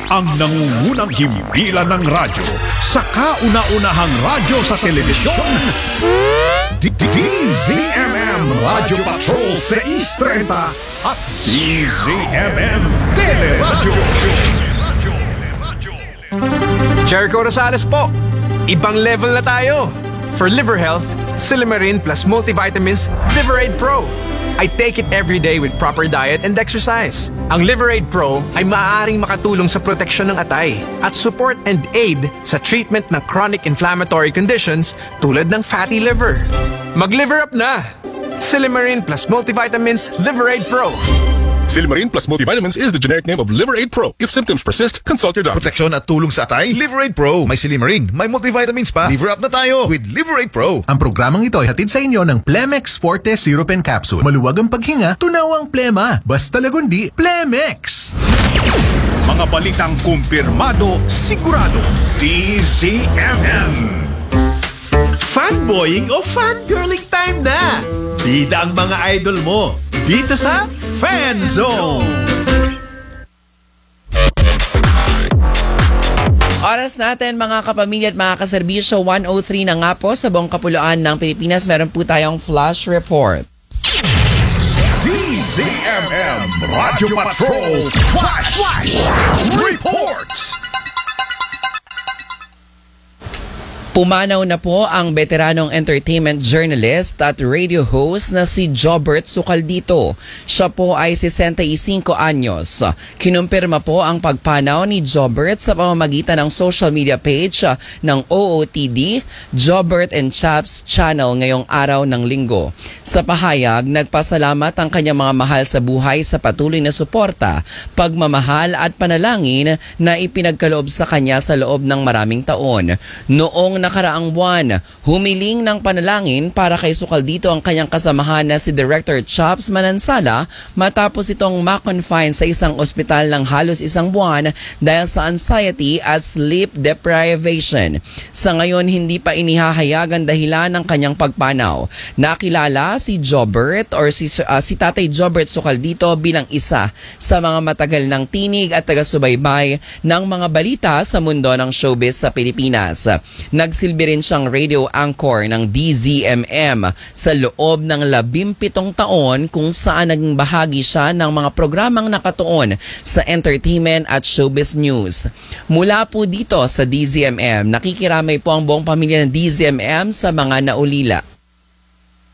ang nangungunang himpilan ng radyo sa kauna-unahang radyo sa telebisyon. DZMM Radio Patrol 630 at DZMM Teleradyo. Jericho Rosales po. Ibang level na tayo. For liver health, Silymarin plus multivitamins Liverade Pro. I take it every day with proper diet and exercise. Ang Liverade Pro ay maaaring makatulong sa proteksyon ng atay at support and aid sa treatment ng chronic inflammatory conditions tulad ng fatty liver. Mag-liver up na! Silymarin plus multivitamins Liverade Pro. Silymarin plus multivitamins is the generic name of Liverade Pro. If symptoms persist, consult your doctor. Proteksyon at tulong sa atay, Liverade Pro. May Silymarin, may multivitamins pa. Liver up na tayo with Liverade Pro. Ang programang ito ay hatid sa inyo ng Plemex Forte Syrup and Capsule. Maluwag ang paghinga, tunaw ang plema. Basta lagundi, Plemex! Mga balitang kumpirmado, sigurado. DZMM. Fanboying o fangirling time na. Bida ang mga idol mo dito sa Fan Zone. Oras natin mga kapamilya at mga kaserbisyo, 1:03 na nga po sa buong kapuluan ng Pilipinas. Meron po tayong flash report. DZMM Radio Patrol Flash Report. Pumanaw na po ang veteranong entertainment journalist at radio host na si Jobert Sukaldito. Siya po ay 65 anyos. Kinumpirma po ang pagpanaw ni Jobert sa pamamagitan ng social media page ng OOTD, Jobert and Chaps Channel ngayong araw ng Linggo. Sa pahayag, nagpasalamat ang kanyang mga mahal sa buhay sa patuloy na suporta, pagmamahal at panalangin na ipinagkaloob sa kanya sa loob ng maraming taon. Noong nakaraang buwan, humiling ng panalangin para kay Sukaldito ang kanyang kasamahan na si Director Chops Manansala matapos itong ma-confine sa isang ospital ng halos isang buwan dahil sa anxiety at sleep deprivation. Sa ngayon, hindi pa inihahayag ang dahilan ng kanyang pagpanaw. Nakilala si Jobert or si Tatay Jobert Sukaldito bilang isa sa mga matagal ng tinig at taga-subaybay ng mga balita sa mundo ng showbiz sa Pilipinas. Nagsilbi rin siyang radio anchor ng DZMM sa loob ng 17 taon kung saan naging bahagi siya ng mga programang nakatuon sa entertainment at showbiz news. Mula po dito sa DZMM, nakikiramay po ang buong pamilya ng DZMM sa mga naulila.